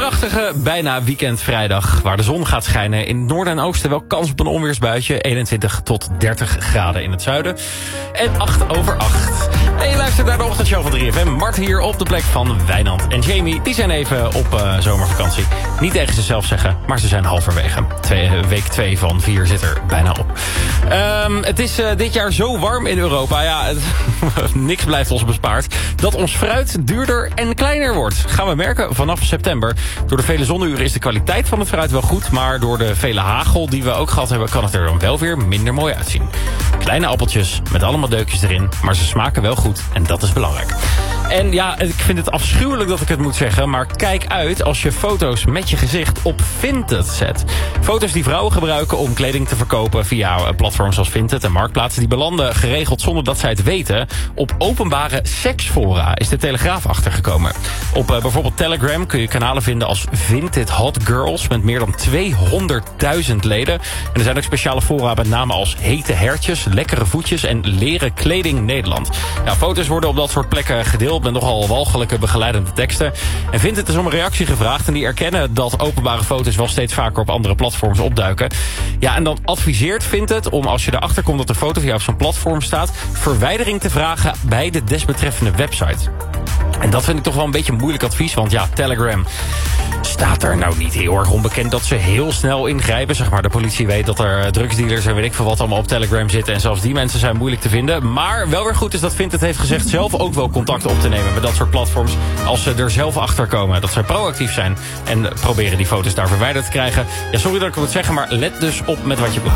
regenachtige, bijna weekendvrijdag, waar de zon gaat schijnen. In het noorden en oosten wel kans op een onweersbuitje. 21 tot 30 graden in het zuiden. En 8:08. En je luistert naar de ochtendshow van 3FM. Mart hier op de plek van Wijnand en Jamie. Die zijn even op zomervakantie. Niet tegen zichzelf zeggen, maar ze zijn halverwege. Week 2 van 4 zit er bijna op. Het is dit jaar zo warm in Europa. Ja, niks blijft ons bespaard. Dat ons fruit duurder en kleiner wordt. Gaan we merken vanaf september. Door de vele zonnuren is de kwaliteit van het fruit wel goed. Maar door de vele hagel die we ook gehad hebben, kan het er dan wel weer minder mooi uitzien. Kleine appeltjes met allemaal deukjes erin. Maar ze smaken wel goed en dat is belangrijk. En ja, ik vind het afschuwelijk dat ik het moet zeggen, maar kijk uit als je foto's met je gezicht op Vinted zet. Foto's die vrouwen gebruiken om kleding te verkopen via platforms als Vinted en Marktplaatsen, die belanden geregeld zonder dat zij het weten op openbare seksfora, is de Telegraaf achtergekomen. Op bijvoorbeeld Telegram kun je kanalen vinden als Vinted Hot Girls met meer dan 200.000 leden. En er zijn ook speciale fora met namen als Hete Hertjes, Lekkere Voetjes en Leren Kleding Nederland. Ja, foto's worden op dat soort plekken gedeeld met nogal walgelijke begeleidende teksten. En Vinted is om een reactie gevraagd en die erkennen dat openbare foto's wel steeds vaker op andere platforms opduiken. Ja, en dan adviseert Vinted om als je erachter komt dat de foto via op zo'n platform staat, verwijdering te vragen bij de desbetreffende website. En dat vind ik toch wel een beetje een moeilijk advies, want ja, Telegram staat er nou niet heel erg onbekend dat ze heel snel ingrijpen. Zeg maar, de politie weet dat er drugsdealers en weet ik veel wat allemaal op Telegram zitten. En zelfs die mensen zijn moeilijk te vinden. Maar wel weer goed is dat Vinted heeft gezegd zelf ook wel contact op te nemen met dat soort platforms. Als ze er zelf achter komen. Dat ze proactief zijn en proberen die foto's daar verwijderd te krijgen. Ja, sorry dat ik het moet zeggen, maar let dus op met wat je plaatst.